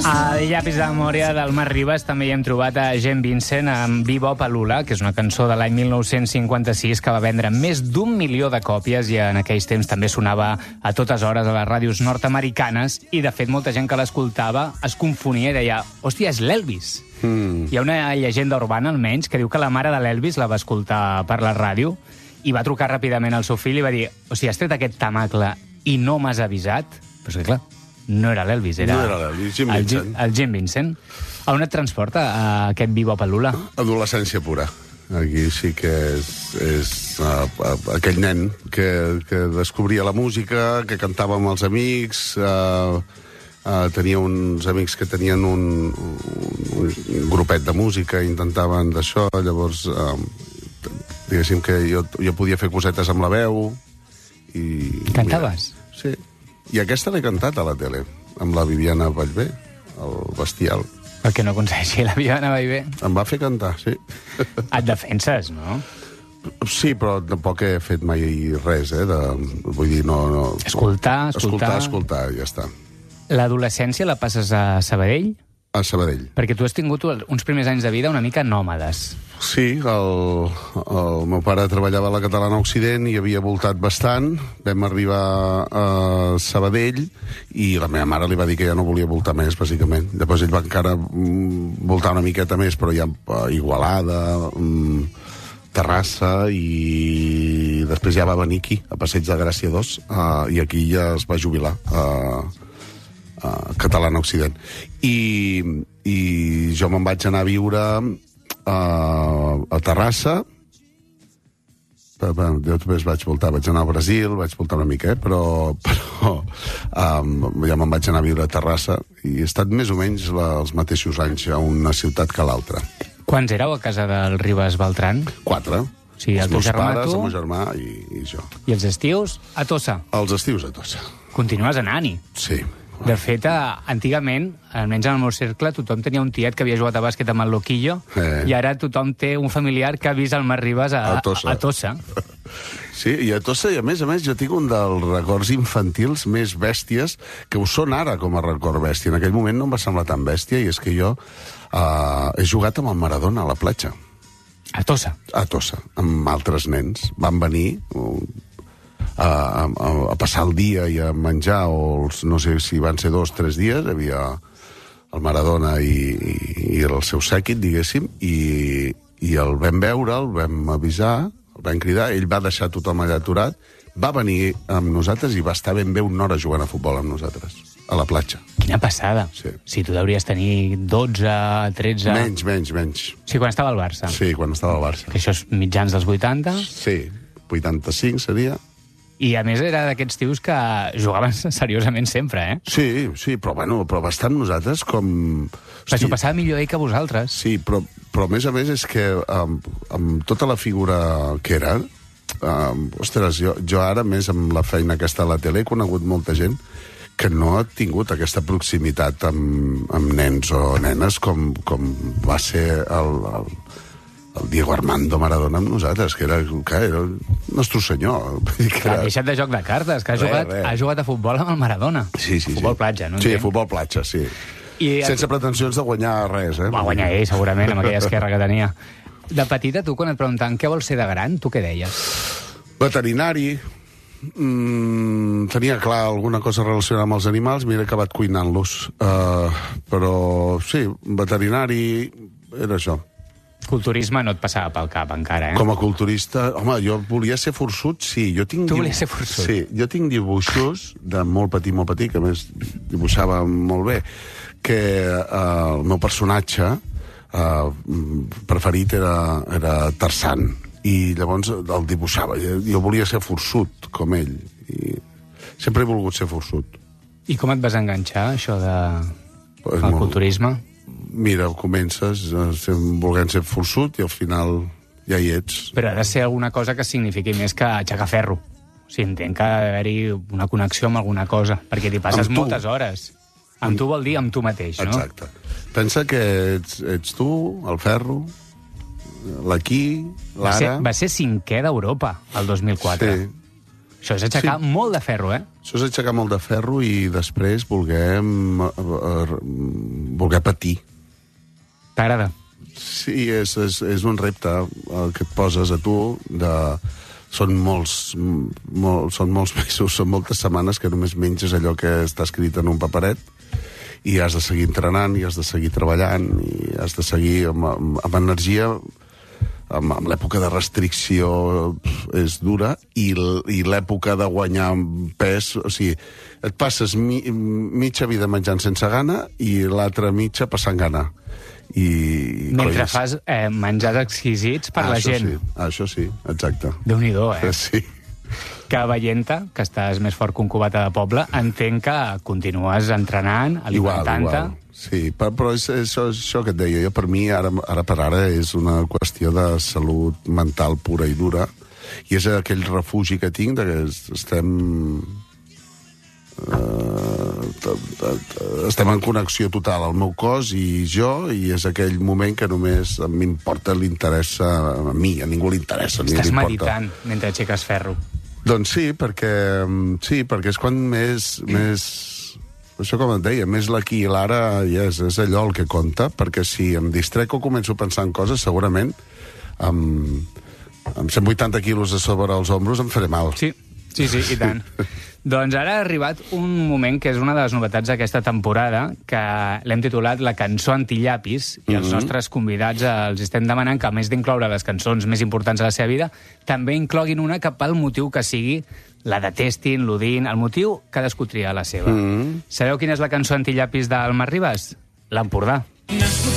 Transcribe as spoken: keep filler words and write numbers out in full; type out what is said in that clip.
A Llapis de memòria del Marc Ribas també hi hem trobat a Gene Vincent amb Bebop a Lula, que és una cançó de l'any mil nou-cents cinquanta-sis que va vendre més d'un milió de còpies i en aquells temps també sonava a totes hores a les ràdios nord-americanes i, de fet, molta gent que l'escoltava es confonia i deia, hòstia, és l'Elvis. Mm. Hi ha una llegenda urbana, almenys, que diu que la mare de l'Elvis la va escoltar per la ràdio i va trucar ràpidament al seu fill i va dir, o sigui, has tret aquest tamacle i no m'has avisat? Però és que, clar, no era l'Elvis, era, no era l'Elvis, Jim el, Vincent. el Jim Vincent. A on et transporta uh, aquest Bebop a Lula? Adolescència pura. Aquí sí que és, és uh, uh, aquell nen que, que descobria la música, que cantava amb els amics, uh, uh, tenia uns amics que tenien un, un, un grupet de música, intentaven d'això, llavors uh, diguéssim que jo, jo podia fer cosetes amb la veu. I Cantaves? Mira, sí. I aquesta l'he cantat a la tele, amb la Viviana Vallvé, el Bestial. El que no aconsegueixi la Viviana Vallvé. Em va fer cantar, sí. Et defenses, no? Sí, però tampoc he fet mai res, eh? De, vull dir, no... no escoltar, escoltar... Escoltar, escoltar, ja està. L'adolescència la passes a Sabadell? A Sabadell. Perquè tu has tingut uns primers anys de vida una mica nòmades. Sí, el, el meu pare treballava a la Catalana Occident i havia voltat bastant. Vam arribar a Sabadell i la meva mare li va dir que ja no volia voltar més, bàsicament. Després ell va encara voltar una miqueta més, però ja a Igualada, Terrassa, i després ja va venir aquí, a Passeig de Gràcia dos, uh, i aquí ja es va jubilar. Uh, Uh, Catalana Occident. I, i jo me'n vaig anar a viure uh, a Terrassa. Jo també vaig voltar, vaig anar al Brasil, vaig voltar una mica, eh? però, però um, ja me'n vaig anar a viure a Terrassa i he estat més o menys la, els mateixos anys a una ciutat que a l'altra. Quants éreu a casa del Ribas Beltran? Quatre. Sí, els meus germà, pares, tu? el meu germà i, i jo. I els estius? A Tossa? Els estius a Tossa. Continues anant-hi? Sí. De fet, antigament, almenys en el meu cercle, tothom tenia un tiet que havia jugat a bàsquet amb el Loquillo eh. i ara tothom té un familiar que ha vist el Marc Ribas a, a, Tossa. a Tossa. Sí, i a Tossa, i a més a més, jo tinc un dels records infantils més bèsties que ho són ara com a record bèstia. En aquell moment no em va semblar tan bèstia i és que jo uh, he jugat amb el Maradona a la platja. A Tossa? A Tossa, amb altres nens. Van venir... Uh, A, a, a passar el dia i a menjar, o els, no sé si van ser dos o tres dies, hi havia el Maradona i, i, i el seu sèquit, diguéssim, i, i el vam veure, el vam avisar, el vam cridar, ell va deixar tothom allà aturat, va venir amb nosaltres i va estar ben bé una hora jugant a futbol amb nosaltres, a la platja. Quina passada. Sí. Si tu devries tenir dotze, tretze... Menys, menys, menys. Sí, quan estava al Barça. Sí, quan estava al Barça. Que això és mitjans dels vuitanta. Sí, vuitanta-cinc seria... I, a més, era d'aquests tios que jugaven seriosament sempre, eh? Sí, sí, però, bueno, però va estar amb nosaltres com... Però s'ho passava millor ell que vosaltres. Sí, però, però a més a més és que amb, amb tota la figura que era... Um, ostres, jo, jo ara, més amb la feina aquesta a la tele, he conegut molta gent que no ha tingut aquesta proximitat amb, amb nens o nenes com, com va ser el... el el Diego Armando Maradona amb nosaltres, que era, que era el nostre senyor. Que era... ha deixat de joc de cartes, que ha, res, jugat, res. ha jugat a futbol amb el Maradona. Sí, sí, futbol sí. platja, no? Sí, entenc? futbol platja, sí. I sense pretensions de guanyar res, eh? Va guanyar ell, segurament, amb aquella esquerra que tenia. De petita, tu, quan et preguntaven què vols ser de gran, tu què deies? Veterinari. Mm, tenia clar alguna cosa relacionada amb els animals, m'he acabat cuinant-los. Uh, però, sí, veterinari era això. Culturisme no et passava pel cap, encara, eh? Com a culturista... Home, jo volia ser forçut, sí. Jo tinc tu dibu... volies ser forçut? Sí, jo tinc dibuixos de molt petit, molt petit, que a més dibuixava molt bé, que uh, el meu personatge uh, preferit era, era Tarzan, i llavors el dibuixava. Jo volia ser forçut, com ell, i sempre he volgut ser forçut. I com et vas enganxar, això de... Pues el molt... culturisme? Mira, comences volent ser forçut i al final ja hi ets. Però ha de ser alguna cosa que signifiqui més que aixecar ferro. O sigui, entenc que ha d'haver-hi una connexió amb alguna cosa, perquè t'hi passes moltes hores. Amb tu vol dir amb tu mateix, no? Exacte. Pensa que ets, ets tu, el ferro, l'aquí, l'ara... Va ser, va ser cinquè d'Europa, el dos mil quatre. Sí. Això és aixecar sí. molt de ferro, eh? Això és aixecar molt de ferro i després volguem, voler patir. T'agrada? Sí, és, és, és un repte el que et poses a tu. De... Són molts, molt, són molts mesos, són moltes setmanes que només menges allò que està escrit en un paperet i has de seguir entrenant, i has de seguir treballant, i has de seguir amb, amb, amb energia. Amb, amb l'època de restricció és dura, i, i l'època de guanyar pes, o sigui, et passes mi, mitja vida menjant sense gana i l'altra mitja passant gana. I, Mentre coi, fas eh, menjars exquisits per ah, la gent. Sí, això sí, exacte. Déu-n'hi-do, eh? Sí. Que veient-te, que estàs més fort que un cubata de poble, entenc que continues entrenant, alimentant-te... Sí, però és, és això, això que et deia jo, per mi, ara, ara per ara, és una qüestió de salut mental pura i dura, i és aquell refugi que tinc de que estem... Eh, estem en connexió total, el meu cos i jo, i és aquell moment que només m'importa, l'interès a mi, a ningú li interessa. Estàs meditant mentre aixeques ferro. Doncs sí, perquè, sí, perquè és quan més... més això, com et deia, més l'aquí i l'ara és, és allò el que compta, perquè si em distrec o començo a pensar en coses, segurament amb, amb cent vuitanta quilos a sobre els ombros em faré mal. Sí, sí, sí, i tant. Doncs ara ha arribat un moment que és una de les novetats d'aquesta temporada, que l'hem titulat La cançó antillapis, i els mm-hmm. nostres convidats els estem demanant que, a més d'incloure les cançons més importants de la seva vida, també incloguin una que pel motiu que sigui la detestin, l'odin, el motiu cadascú tria la seva. Mm-hmm. Sabeu quina és la cançó antillapis del Marc Ribas? L'Empordà.